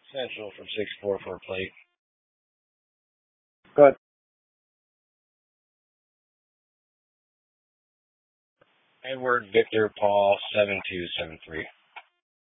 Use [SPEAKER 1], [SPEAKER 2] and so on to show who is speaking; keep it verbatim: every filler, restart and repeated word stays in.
[SPEAKER 1] Central from six four for a plate.
[SPEAKER 2] Good.
[SPEAKER 1] Edward Victor Paul seven two seven three.